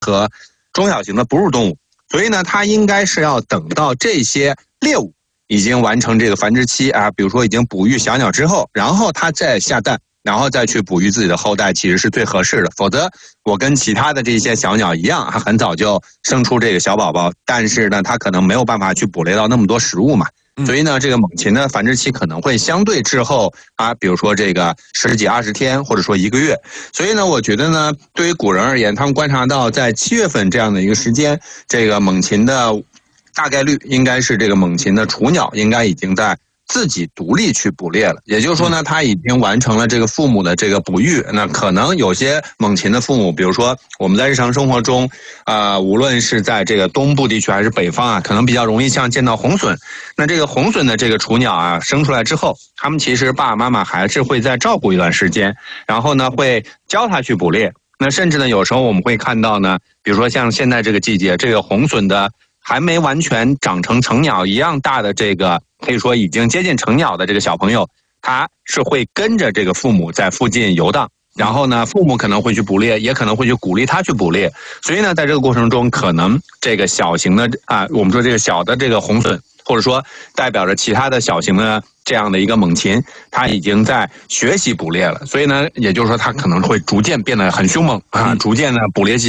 中小型的哺乳动物，所以呢，它应该是要等到这些猎物已经完成这个繁殖期啊，比如说已经哺育小鸟之后，然后它再下蛋，然后再去哺育自己的后代，其实是最合适的。否则，我跟其他的这些小鸟一样，它很早就生出这个小宝宝，但是呢，它可能没有办法去捕猎到那么多食物嘛。所以呢，这个猛禽的繁殖期可能会相对滞后啊，比如说这个10几20天，或者说1个月。所以呢，我觉得呢，对于古人而言，他们观察到在7月份这样的一个时间，这个猛禽的大概率应该是这个猛禽的雏鸟应该已经在自己独立去捕猎了，也就是说呢，它已经完成了这个父母的这个哺育。那可能有些猛禽的父母，比如说我们在日常生活中，无论是在这个东部地区还是北方啊，可能比较容易像见到红隼。那这个红隼的这个雏鸟啊，生出来之后，他们其实爸爸妈妈还是会再照顾一段时间，然后呢会教它去捕猎。那甚至呢，有时候我们会看到呢，比如说像现在这个季节，这个红隼的还没完全长成成鸟一样大的这个，可以说已经接近成鸟的这个小朋友，他是会跟着这个父母在附近游荡，然后呢，父母可能会去捕猎，也可能会去鼓励他去捕猎。所以呢，在这个过程中，可能这个小型的我们说这个小的这个红隼，或者说代表着其他的小型的这样的一个猛禽，它已经在学习捕猎了。所以呢，也就是说，它可能会逐渐变得很凶猛啊，逐渐呢捕猎技